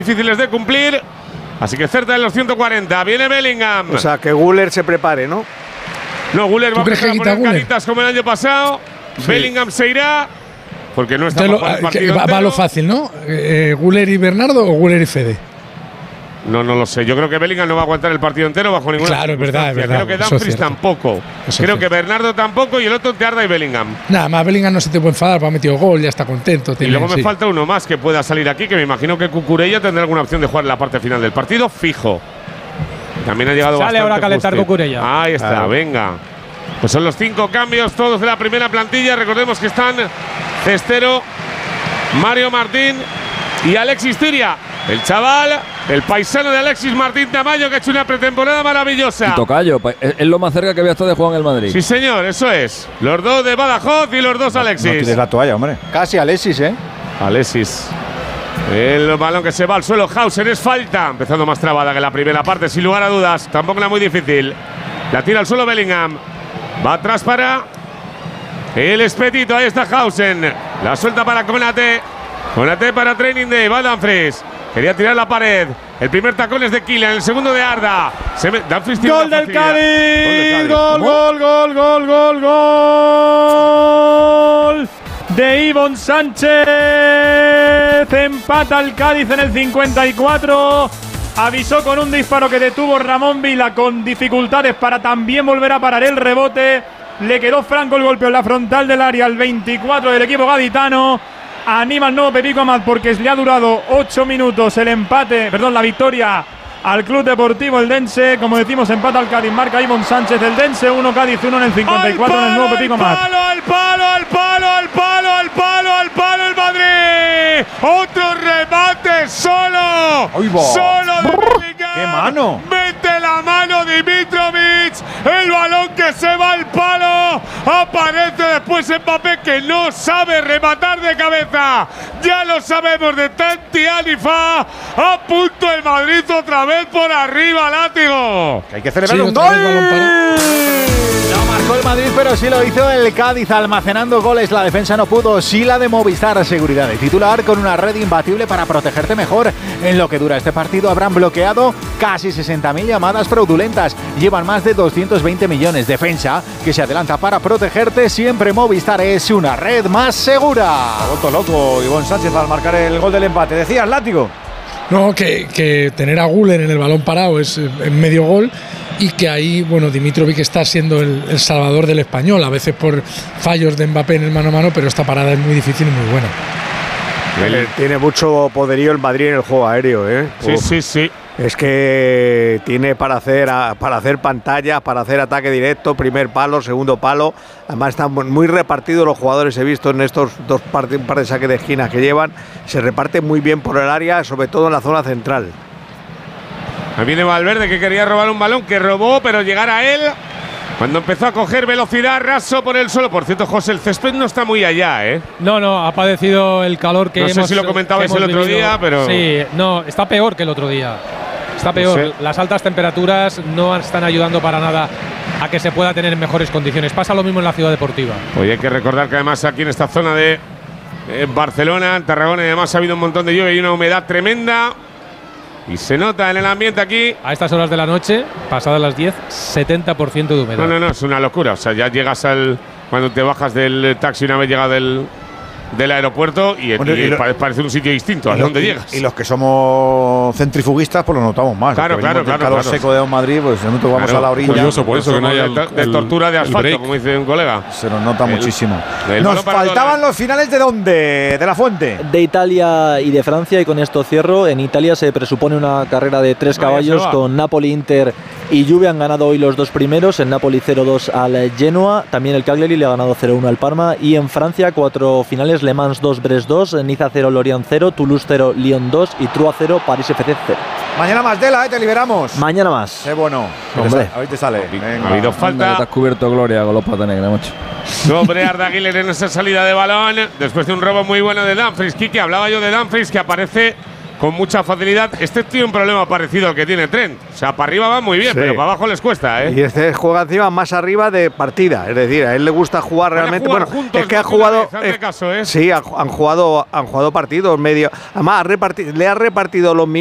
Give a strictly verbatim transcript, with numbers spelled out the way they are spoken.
difíciles de cumplir, así que cerca de los ciento cuarenta. Viene Bellingham. O sea, que Güler se prepare, ¿no? No, Güler va a empezar a poner caritas como el año pasado. Sí. Bellingham se irá porque no está lo, el partido va, va a lo fácil, ¿no? Eh, ¿Güler y Bernardo o Güler y Fede? No, no lo sé. Yo creo que Bellingham no va a aguantar el partido entero bajo ninguna Claro, es verdad, es verdad. Creo que Dumfries tampoco. Eso creo que Bernardo tampoco y el otro te Arda y Bellingham. Nada más, Bellingham no se te puede enfadar, ha metido gol, ya está contento. Tiene, y luego me sí. falta uno más que pueda salir aquí, que me imagino que Cucurella tendrá alguna opción de jugar en la parte final del partido, fijo. También ha llegado Sale ahora a calentar Cucurella. Ahí está, claro. Venga. Pues son los cinco cambios, todos de la primera plantilla. Recordemos que están Cestero, Mario Martín y Alexis Tiria. El chaval, el paisano de Alexis Martín Tamayo, que ha hecho una pretemporada maravillosa. Y Tocayo, es lo más cerca que había estado de jugar en el Madrid. Sí, señor, eso es. Los dos de Badajoz y los dos Alexis. No tires la toalla, hombre. Casi Alexis, ¿eh? Alexis. El balón que se va al suelo, Hausen, es falta. Empezando más trabada que la primera parte, sin lugar a dudas. Tampoco era muy difícil. La tira al suelo Bellingham. Va atrás para el Espetito. Ahí está Hausen. La suelta para Konate. Konate para Training Day. Va Dumfries. Quería tirar la pared. El primer tacón es de Kylian, el segundo de Arda. Se me, gol, del Cádiz. Gol, gol, gol, gol, gol, gol de Ivonne Sánchez. Empata el Cádiz en el cincuenta y cuatro. Avisó con un disparo que detuvo Ramón Vila con dificultades para también volver a parar el rebote. Le quedó franco el golpe en la frontal del área al veinticuatro del equipo gaditano. Anima al nuevo Pepico Amat porque le ha durado ocho minutos el empate, perdón, la victoria al Club Deportivo Eldense. Como decimos, empata al Cádiz, marca Ivonne Sánchez. Eldense uno, Cádiz uno en el cincuenta y cuatro en el nuevo Pepico Amat. Al palo, al palo, al palo, al palo, al palo, el Madrid. Otro remate solo. Solo de Bellingham. ¡Qué mano! Mete la mano Dimitrovic. El balón que se va al palo. Aparece después Mbappé, que no sabe rematar de cabeza. Ya lo sabemos de Tanti Alifa. A punto el Madrid otra vez por arriba, látigo. Que hay que celebrar sí, un gol. No marcó el Madrid, pero sí lo hizo el Cádiz, almacenando goles. La defensa no pudo. Sí la de Movistar, seguridad de titular, con una red imbatible para protegerte mejor. En lo que dura este partido habrán bloqueado casi sesenta mil llamadas fraudulentas. Llevan más de doscientos veinte millones. Defensa que se adelanta para protegerte. Siempre Movistar es una red más segura. Ha vuelto loco Ivonne Sánchez al marcar el gol del empate. Decías, látigo. No, que, que tener a Güler en el balón parado es en medio gol y que ahí, bueno, Dimitrovic está siendo el, el salvador del Español, a veces por fallos de Mbappé en el mano a mano, pero esta parada es muy difícil y muy buena. Él tiene mucho poderío el Madrid en el juego aéreo, ¿eh? Sí, Uf. sí, sí. Es que tiene para hacer para hacer pantallas, para hacer ataque directo, primer palo, segundo palo. Además están muy repartidos los jugadores, he visto en estos dos par de, un par de saques de esquina que llevan. Se reparten muy bien por el área, sobre todo en la zona central. Ahí viene Valverde, que quería robar un balón, que robó, pero llegar a él cuando empezó a coger velocidad, raso por el suelo. Por cierto, José, el césped no está muy allá, ¿eh? No, no, ha padecido el calor que no hemos… No sé si lo comentabais el otro vivido. día, pero… Sí, no, está peor que el otro día. Está peor. No sé. Las altas temperaturas no están ayudando para nada a que se pueda tener en mejores condiciones. Pasa lo mismo en la ciudad deportiva. Oye, hay que recordar que además aquí en esta zona de eh, Barcelona, en Tarragona, y además ha habido un montón de lluvia y una humedad tremenda. Y se nota en el ambiente aquí. A estas horas de la noche, pasadas las diez, setenta por ciento de humedad. No, no, no, es una locura. O sea, ya llegas al… Cuando te bajas del taxi una vez llegado del… del aeropuerto y, bueno, y, y lo, parece un sitio distinto a donde llegas. Y los que somos centrifugistas pues lo notamos más. Claro, claro, claro. El calor claro. seco de Madrid, pues en otro vamos claro, a la orilla. Curioso, por eso que no haya el, de, de el, tortura de asfalto, como dice un colega. Se nos nota el, muchísimo. El nos faltaban los finales de dónde, de la Fuente. De Italia y de Francia, y con esto cierro. En Italia se presupone una carrera de tres no, caballos con Napoli, Inter y Juve. Han ganado hoy los dos primeros. El Napoli cero dos al Genoa. También el Cagliari le ha ganado cero uno al Parma. Y en Francia, cuatro finales: Le Mans dos, Brest dos, Niza cero, Lorient cero, Toulouse cero, Lyon dos y Troyes cero, París F C cero. Mañana más Dela, ¿eh? Te liberamos. Mañana más. Qué bueno. Hombre. A ver te sale. Venga. Ha habido falta. Te has cubierto gloria con los patas negras, macho. Sobre Arda Güler en esa salida de balón. Después de un robo muy bueno de Dumfries. Kike, hablaba yo de Dumfries, que aparece con mucha facilidad. Este tiene un problema parecido al que tiene Trent. O sea, para arriba va muy bien, sí, pero para abajo les cuesta, ¿eh? Y este juega encima más arriba de partida. Es decir, a él le gusta jugar realmente. Bueno, es que ha jugado. Vez, caso, ¿eh? Sí, han, han, jugado, han jugado partidos medio. Además, ha repartido, le ha repartido los minutos